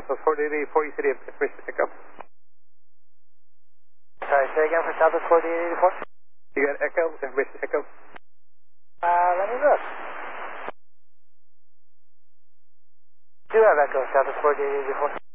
Southwest 4884, you said you have information to pick up. Sorry, say again for Southwest 4884? You got Echo, information to pick up? Let me look. Do have Echo, Southwest 4884.